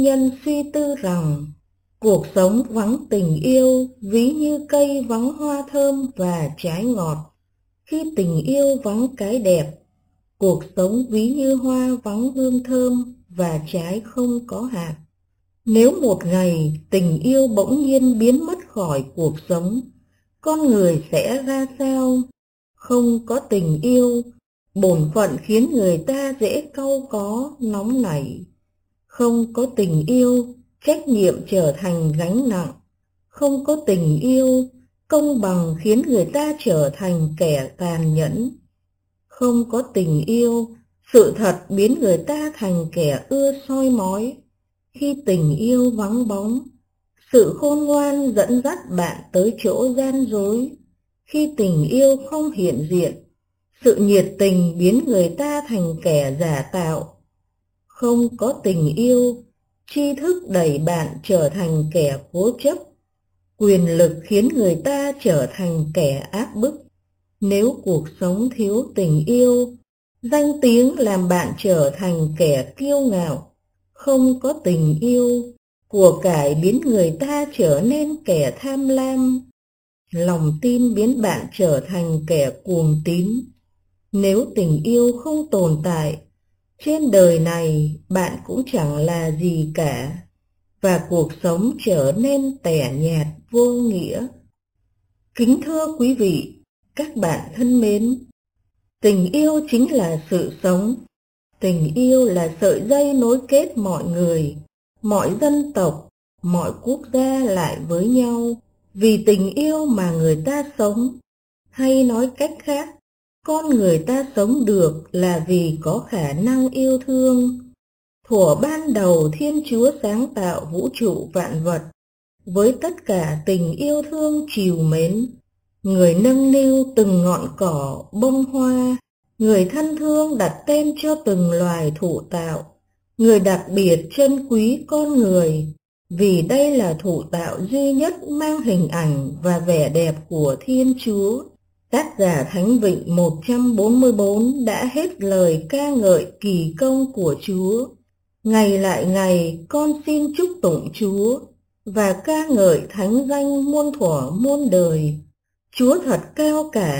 Nhân suy tư rằng cuộc sống vắng tình yêu ví như cây vắng hoa thơm và trái ngọt. Khi tình yêu vắng cái đẹp, cuộc sống ví như hoa vắng hương thơm và trái không có hạt. Nếu một ngày tình yêu bỗng nhiên biến mất khỏi cuộc sống, con người sẽ ra sao? Không có tình yêu, bổn phận khiến người ta dễ cau có, nóng nảy. Không có tình yêu, trách nhiệm trở thành gánh nặng. Không có tình yêu, công bằng khiến người ta trở thành kẻ tàn nhẫn. Không có tình yêu, sự thật biến người ta thành kẻ ưa soi mói. Khi tình yêu vắng bóng, sự khôn ngoan dẫn dắt bạn tới chỗ gian dối. Khi tình yêu không hiện diện, sự nhiệt tình biến người ta thành kẻ giả tạo. Không có tình yêu, tri thức đẩy bạn trở thành kẻ cố chấp. Quyền lực khiến người ta trở thành kẻ áp bức. Nếu cuộc sống thiếu tình yêu, danh tiếng làm bạn trở thành kẻ kiêu ngạo. Không có tình yêu, của cải biến người ta trở nên kẻ tham lam. Lòng tin biến bạn trở thành kẻ cuồng tín. Nếu tình yêu không tồn tại, trên đời này bạn cũng chẳng là gì cả, và cuộc sống trở nên tẻ nhạt vô nghĩa. Kính thưa quý vị, các bạn thân mến, tình yêu chính là sự sống. Tình yêu là sợi dây nối kết mọi người, mọi dân tộc, mọi quốc gia lại với nhau. Vì tình yêu mà người ta sống, hay nói cách khác, con người ta sống được là vì có khả năng yêu thương. Thuở ban đầu Thiên Chúa sáng tạo vũ trụ vạn vật, với tất cả tình yêu thương trìu mến. Người nâng niu từng ngọn cỏ, bông hoa, người thân thương đặt tên cho từng loài thụ tạo. Người đặc biệt trân quý con người, vì đây là thụ tạo duy nhất mang hình ảnh và vẻ đẹp của Thiên Chúa. Tác giả Thánh Vịnh 144 đã hết lời ca ngợi kỳ công của Chúa. Ngày lại ngày con xin chúc tụng Chúa và ca ngợi thánh danh muôn thuở muôn đời. Chúa thật cao cả,